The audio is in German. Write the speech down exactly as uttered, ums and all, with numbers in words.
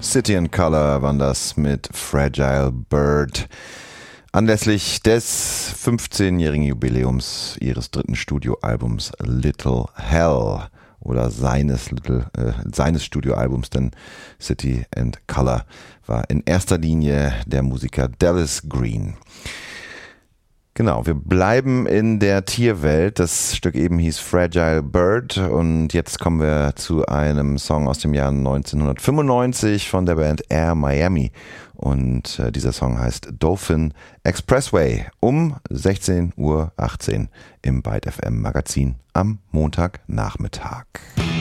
City and Colour waren das mit Fragile Bird. Anlässlich des fünfzehnjährigen Jubiläums ihres dritten Studioalbums Little Hell oder seines, Little, äh, seines Studioalbums, denn City and Colour war in erster Linie der Musiker Dallas Green. Genau, wir bleiben in der Tierwelt. Das Stück eben hieß Fragile Bird und jetzt kommen wir zu einem Song aus dem Jahr neunzehnhundertfünfundneunzig von der Band Air Miami und äh, dieser Song heißt Dolphin Expressway um sechzehn Uhr achtzehn im Byte F M Magazin am Montagnachmittag.